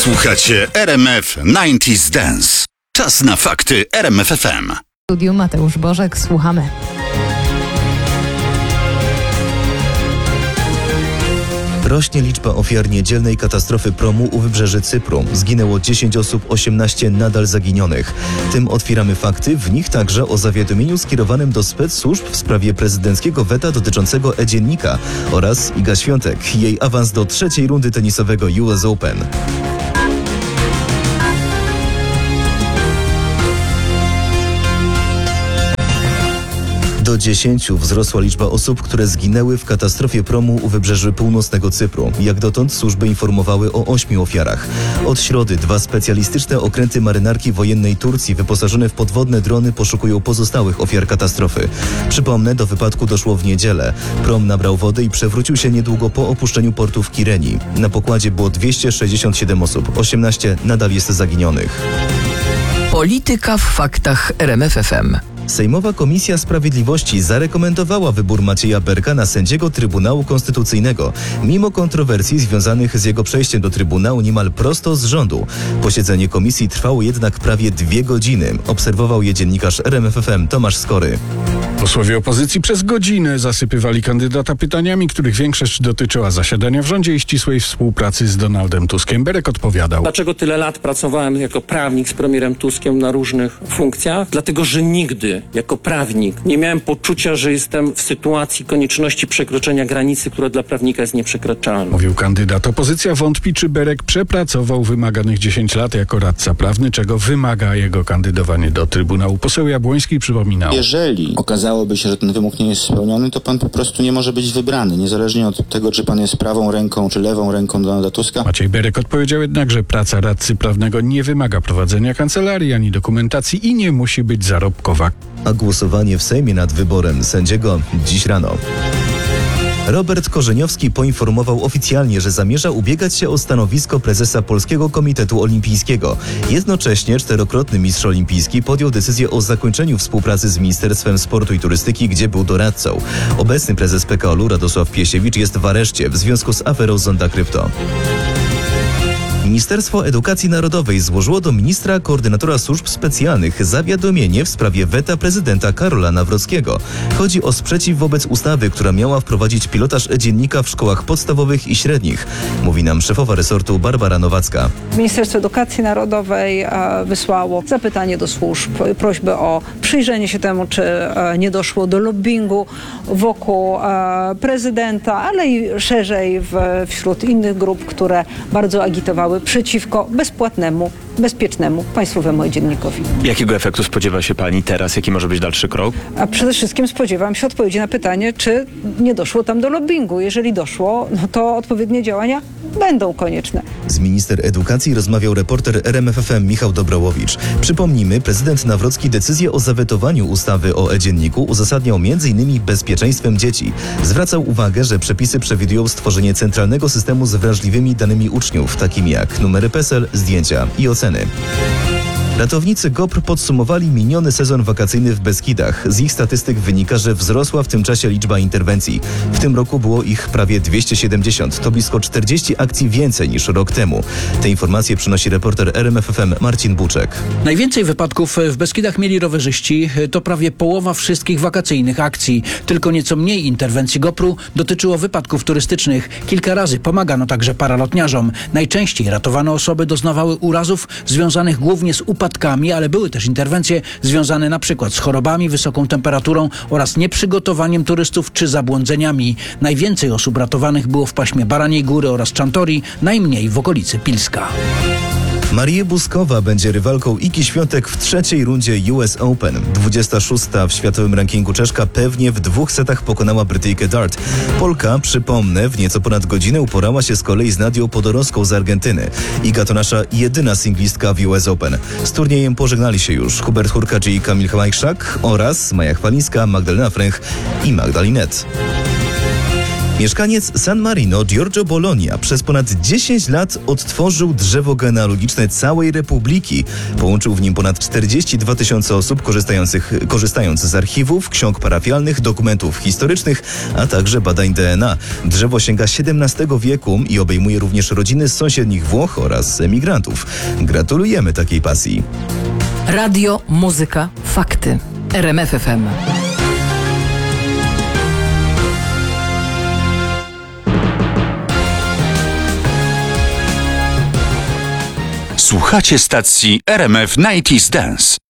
Słuchacie RMF 90s Dance. Czas na fakty RMF FM. W studiu Mateusz Bożek, słuchamy. Rośnie liczba ofiar niedzielnej katastrofy promu u wybrzeży Cypru. Zginęło 10 osób, 18 nadal zaginionych. Tym otwieramy fakty, w nich także o zawiadomieniu skierowanym do specsłużb w sprawie prezydenckiego weta dotyczącego e-dziennika oraz Iga Świątek, jej awans do trzeciej rundy tenisowego US Open. Do 10 wzrosła liczba osób, które zginęły w katastrofie promu u wybrzeży północnego Cypru. Jak dotąd służby informowały o 8 ofiarach. Od środy 2 specjalistyczne okręty marynarki wojennej Turcji wyposażone w podwodne drony poszukują pozostałych ofiar katastrofy. Przypomnę, do wypadku doszło w niedzielę. Prom nabrał wody i przewrócił się niedługo po opuszczeniu portu w Kireni. Na pokładzie było 267 osób, 18 nadal jest zaginionych. Polityka w faktach RMF FM. Sejmowa Komisja Sprawiedliwości zarekomendowała wybór Macieja Berka na sędziego Trybunału Konstytucyjnego, mimo kontrowersji związanych z jego przejściem do Trybunału niemal prosto z rządu. Posiedzenie komisji trwało jednak prawie 2 godziny. Obserwował je dziennikarz RMF FM Tomasz Skory. Posłowie opozycji przez godzinę zasypywali kandydata pytaniami, których większość dotyczyła zasiadania w rządzie i ścisłej współpracy z Donaldem Tuskiem. Berek odpowiadał. Dlaczego tyle lat pracowałem jako prawnik z premierem Tuskiem na różnych funkcjach? Dlatego, że nigdy jako prawnik nie miałem poczucia, że jestem w sytuacji konieczności przekroczenia granicy, która dla prawnika jest nieprzekraczalna. Mówił kandydat. Opozycja wątpi, czy Berek przepracował wymaganych 10 lat jako radca prawny, czego wymaga jego kandydowanie do Trybunału. Poseł Jabłoński przypominał. Jeżeli okazałoby się, że ten wymóg nie jest spełniony, to pan po prostu nie może być wybrany, niezależnie od tego, czy pan jest prawą ręką, czy lewą ręką Donalda Tuska. Maciej Berek odpowiedział jednak, że praca radcy prawnego nie wymaga prowadzenia kancelarii ani dokumentacji i nie musi być zarobkowa. A głosowanie w Sejmie nad wyborem sędziego dziś rano. Robert Korzeniowski poinformował oficjalnie, że zamierza ubiegać się o stanowisko prezesa Polskiego Komitetu Olimpijskiego. Jednocześnie 4-krotny mistrz olimpijski podjął decyzję o zakończeniu współpracy z Ministerstwem Sportu i Turystyki, gdzie był doradcą. Obecny prezes PKOL-u Radosław Piesiewicz jest w areszcie w związku z aferą Zonda Krypto. Ministerstwo Edukacji Narodowej złożyło do ministra koordynatora służb specjalnych zawiadomienie w sprawie weta prezydenta Karola Nawrockiego. Chodzi o sprzeciw wobec ustawy, która miała wprowadzić pilotaż e-dziennika w szkołach podstawowych i średnich. Mówi nam szefowa resortu Barbara Nowacka. Ministerstwo Edukacji Narodowej wysłało zapytanie do służb, prośbę o przyjrzenie się temu, czy nie doszło do lobbingu wokół prezydenta, ale i szerzej wśród innych grup, które bardzo agitowały przeciwko bezpłatnemu, bezpiecznemu państwowemu e-dziennikowi. Jakiego efektu spodziewa się pani teraz? Jaki może być dalszy krok? A przede wszystkim spodziewam się odpowiedzi na pytanie, czy nie doszło tam do lobbingu. Jeżeli doszło, no to odpowiednie działania będą konieczne. Z minister edukacji rozmawiał reporter RMF FM Michał Dobrołowicz. Przypomnijmy, prezydent Nawrocki decyzję o zawetowaniu ustawy o e-dzienniku uzasadniał m.in. bezpieczeństwem dzieci. Zwracał uwagę, że przepisy przewidują stworzenie centralnego systemu z wrażliwymi danymi uczniów, takimi jak numery PESEL, zdjęcia i oceny. Ratownicy GOPR podsumowali miniony sezon wakacyjny w Beskidach. Z ich statystyk wynika, że wzrosła w tym czasie liczba interwencji. W tym roku było ich prawie 270. To blisko 40 akcji więcej niż rok temu. Te informacje przynosi reporter RMF FM Marcin Buczek. Najwięcej wypadków w Beskidach mieli rowerzyści. To prawie połowa wszystkich wakacyjnych akcji. Tylko nieco mniej interwencji GOPR-u dotyczyło wypadków turystycznych. Kilka razy pomagano także paralotniarzom. Najczęściej ratowane osoby doznawały urazów związanych głównie z upadkami, ale były też interwencje związane na przykład z chorobami, wysoką temperaturą oraz nieprzygotowaniem turystów czy zabłądzeniami. Najwięcej osób ratowanych było w paśmie Baraniej Góry oraz Czantori, najmniej w okolicy Pilska. Maria Buzkowa będzie rywalką Igi Świątek w trzeciej rundzie US Open. 26. w światowym rankingu Czeszka pewnie w 2 setach pokonała Brytyjkę Dart. Polka, przypomnę, w nieco ponad godzinę uporała się z kolei z Nadią Podorowską z Argentyny. Iga to nasza jedyna singlistka w US Open. Z turniejem pożegnali się już Hubert Hurkacz i Kamil Hałajszak oraz Maja Chwalińska, Magdalena Fręch i Magda Linet. Mieszkaniec San Marino Giorgio Bologna przez ponad 10 lat odtworzył drzewo genealogiczne całej Republiki. Połączył w nim ponad 42 tysiące osób korzystając z archiwów, ksiąg parafialnych, dokumentów historycznych, a także badań DNA. Drzewo sięga XVII wieku i obejmuje również rodziny z sąsiednich Włoch oraz emigrantów. Gratulujemy takiej pasji. Radio, muzyka, fakty. RMF FM. Słuchacie stacji RMF 90's Dance.